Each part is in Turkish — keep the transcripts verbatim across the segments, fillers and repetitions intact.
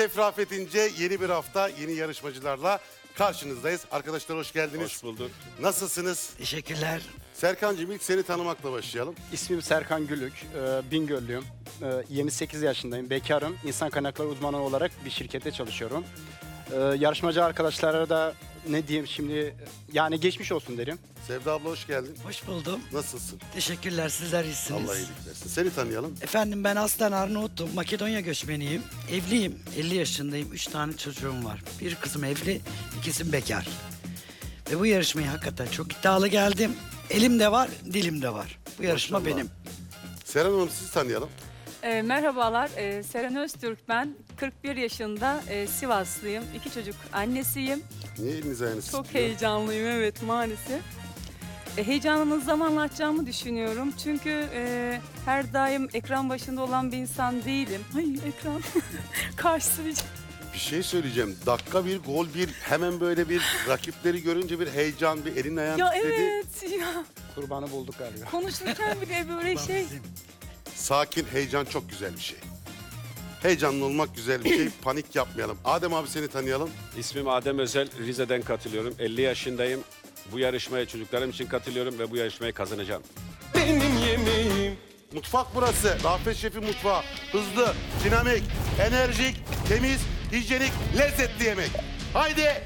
Efrafet İnce yeni bir hafta yeni yarışmacılarla karşınızdayız. Arkadaşlar hoş geldiniz. Hoş bulduk. Nasılsınız? Teşekkürler. Serkancığım ilk seni tanımakla başlayalım. İsmim Serkan Gülük, e, Bingöllüyüm. E, yirmi sekiz yaşındayım, bekarım. İnsan kaynakları uzmanı olarak bir şirkette çalışıyorum. E, yarışmacı arkadaşlara da ne diyeyim şimdi, yani geçmiş olsun derim. Sevda abla hoş geldin. Hoş buldum. Nasılsın? Teşekkürler. Sizler iyisiniz. Allah iyilik versin. Seni tanıyalım. Efendim ben aslen Arnavut'um. Makedonya göçmeniyim. Evliyim. elli yaşındayım. Üç tane çocuğum var. Bir kızım evli, ikisi bekar. Ve bu yarışmaya hakikaten çok iddialı geldim. Elimde var, dilimde var. Bu yarışma Maşallah. benim. Seren Hanım sizi tanıyalım. E, merhabalar, e, Seren Öztürk ben. kırk bir yaşında, e, Sivaslıyım. İki çocuk annesiyim. Niye eliniz ayağınız Çok titriyor? heyecanlıyım, evet maalesef. E, heyecanımı zamanla açacağımı düşünüyorum. Çünkü e, her daim ekran başında olan bir insan değilim. Ay ekran karşısı bir... Bir şey söyleyeceğim. Dakika bir, gol bir, hemen böyle bir rakipleri görünce bir heyecan, bir elin ayağın Ya titredi. evet ya, Kurbanı bulduk galiba. konuşurken bile böyle şey... Sakin, heyecan çok güzel bir şey. Heyecanlı olmak güzel bir şey. Panik yapmayalım. Adem abi seni tanıyalım. İsmim Adem Özel. Rize'den katılıyorum. elli yaşındayım. Bu yarışmaya çocuklarım için katılıyorum ve bu yarışmayı kazanacağım. Benim yemeğim. Mutfak burası. Rafet Şef'i mutfağı. Hızlı, dinamik, enerjik, temiz, hijyenik, lezzetli yemek. Haydi.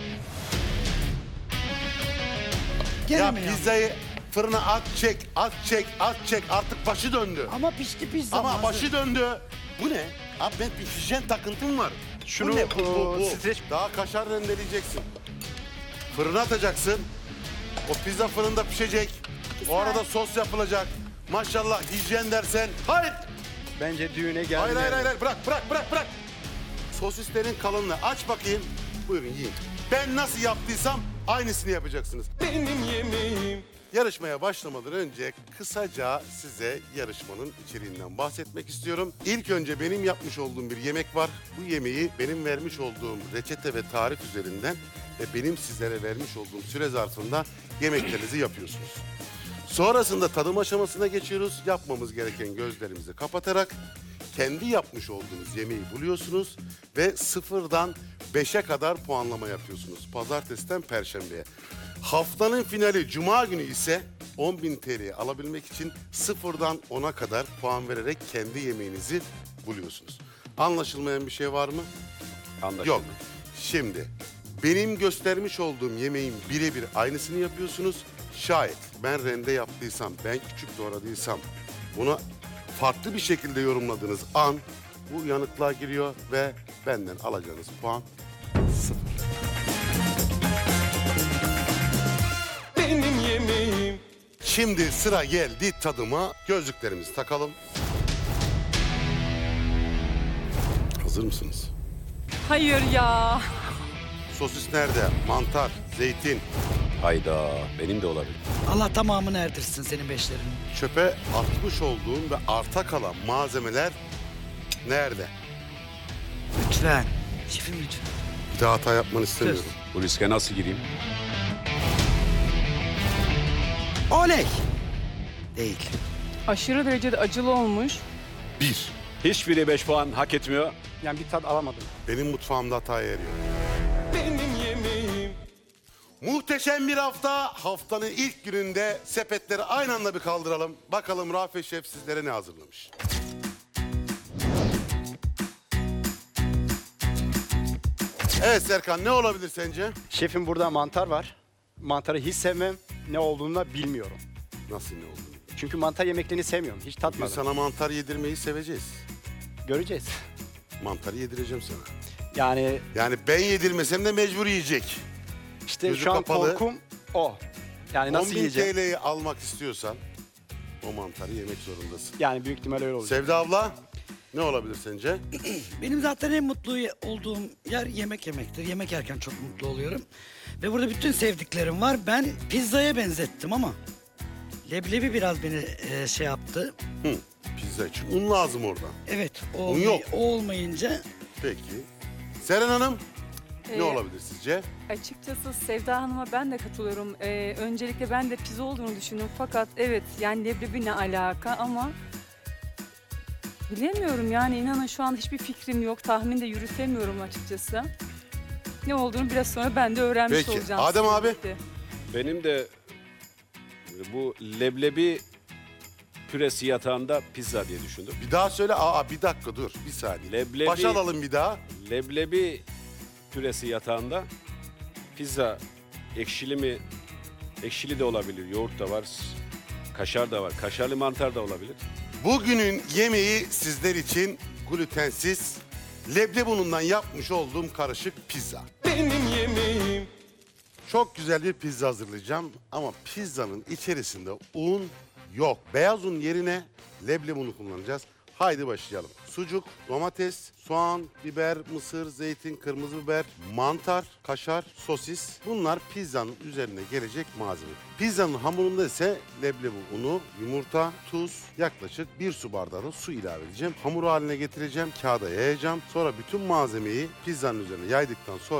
Gene Ya mi ya? pizzayı fırına at çek, at çek, at çek. Artık başı döndü. Ama pişti pizza. Ama hazır. başı döndü. Bu ne? Abi ben bir hijyen takıntım var. Şunu, bu ne? Bu, bu, bu. e, streç- Daha kaşar rendeleyeceksin. Fırına atacaksın. O pizza fırında pişecek. O arada sos yapılacak. Maşallah hijyen dersen. Hayır. Bence düğüne geldi. Hayır hayır hayır. hayır. Bırak bırak bırak bırak. Sosislerin kalınlığı. Aç bakayım. Buyurun yiyin. Ben nasıl yaptıysam aynısını yapacaksınız. Benim yemeğim. Yarışmaya başlamadan önce kısaca size yarışmanın içeriğinden bahsetmek istiyorum. İlk önce benim yapmış olduğum bir yemek var. Bu yemeği benim vermiş olduğum reçete ve tarif üzerinden ve benim sizlere vermiş olduğum süre zarfında yemeklerinizi yapıyorsunuz. Sonrasında tadım aşamasına geçiyoruz. Yapmamız gereken gözlerimizi kapatarak kendi yapmış olduğunuz yemeği buluyorsunuz ve sıfırdan beşe kadar puanlama yapıyorsunuz. Pazartesiden Perşembe'ye. Haftanın finali Cuma günü ise on bin T L'yi alabilmek için sıfırdan ona kadar puan vererek kendi yemeğinizi buluyorsunuz. Anlaşılmayan bir şey var mı? Anlaşıldı. Yok. Şimdi benim göstermiş olduğum yemeğin birebir aynısını yapıyorsunuz. Şayet ben rende yaptıysam, ben küçük doğradıysam bunu farklı bir şekilde yorumladığınız an bu yanıklığa giriyor ve benden alacağınız puan sıfır. Benim yemeğim. Şimdi sıra geldi tadıma. Gözlüklerimizi takalım. Hazır mısınız? Hayır ya. Sosis nerede? Mantar, zeytin. Hayda, benim de olabilir. Allah tamamını erdirsin senin beşlerini. Çöpe atmış olduğum ve arta kalan malzemeler nerede? Lütfen. Şefim lütfen. Bir daha hata yapmanı istemiyorum. Bu riske nasıl gireyim? Oley. Değil. Aşırı derecede acılı olmuş. Bir, Hiçbiri beş puan hak etmiyor. Yani bir tat alamadım. benim mutfağımda hata eriyor. Benim yemeğim. Muhteşem bir hafta. Haftanın ilk gününde sepetleri aynı anda bir kaldıralım. Bakalım Rafet Şef sizlere ne hazırlamış? Evet Serkan, ne olabilir sence? Şefim, burada mantar var. Mantarı hiç sevmem. Ne olduğunu da bilmiyorum. Nasıl ne oldu? Çünkü mantar yemeklerini sevmiyorum. Hiç Bugün tatmadım. sana mantar yedirmeyi seveceğiz. Göreceğiz. Mantarı yedireceğim sana. Yani Yani ben yedirmesem de mecbur yiyecek. işte Gözü şu an kapalı. korkum o. Yani nasıl on bin yiyeceğim? T L'yi almak istiyorsan o mantarı yemek zorundasın. Yani büyük ihtimal öyle olacak. Sevda abla, ne olabilir sence? Benim zaten en mutlu olduğum yer yemek yemektir. Yemek yerken çok mutlu oluyorum. Ve burada bütün sevdiklerim var. Ben pizzaya benzettim ama leblebi biraz beni e, şey yaptı. Hı, pizza için un lazım orada. Evet, o, Un yok. olmay- o olmayınca Peki. Seren Hanım, ne Ee, olabilir sizce? Açıkçası Sevda Hanım'a ben de katılıyorum. Ee, öncelikle ben de pizza olduğunu düşündüm. Fakat evet yani leblebi ne alaka ama Bilemiyorum yani inanın şu an hiçbir fikrim yok. Tahmin de yürütemiyorum açıkçası. Ne olduğunu biraz sonra ben de öğrenmiş Peki, olacağım. Adem sizinle abi? birlikte. Benim de bu leblebi püresi yatağında pizza diye düşündüm. Bir daha söyle. Aa bir dakika dur. Bir saniye. Leblebi- Başa alalım bir daha. Leblebi püresi yatağında pizza ekşili mi? Ekşili de olabilir. Yoğurt da var. Kaşar da var. Kaşarlı mantar da olabilir. Bugünün yemeği sizler için glutensiz leblebi unundan yapmış olduğum karışık pizza. Benim yemeğim. Çok güzel bir pizza hazırlayacağım ama pizzanın içerisinde un yok. Beyaz un yerine leblebi unu kullanacağız. Haydi başlayalım. Sucuk, domates, soğan, biber, mısır, zeytin, kırmızı biber, mantar, kaşar, sosis. Bunlar pizzanın üzerine gelecek malzeme. Pizzanın hamurunda ise leblebi unu, yumurta, tuz, yaklaşık bir su bardağı da su ilave edeceğim. Hamur haline getireceğim, kağıda yayacağım. Sonra bütün malzemeyi pizzanın üzerine yaydıktan sonra